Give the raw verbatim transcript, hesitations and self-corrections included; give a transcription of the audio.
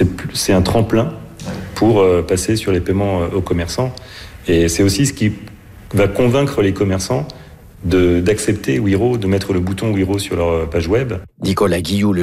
c'est, c'est un tremplin pour euh, passer sur les paiements euh, aux commerçants. Et c'est aussi ce qui va convaincre les commerçants de, d'accepter Wero, de mettre le bouton Wero sur leur page web. Nicolas Guilloux, le